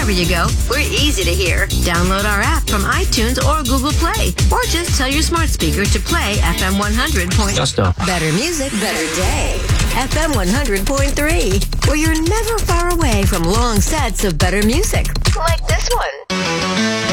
wherever you go, we're easy to hear. Download our app from iTunes or Google Play, or just tell your smart speaker to play FM 100. Better music, better day. FM 100.3, where you're never far away from long sets of better music, like this one.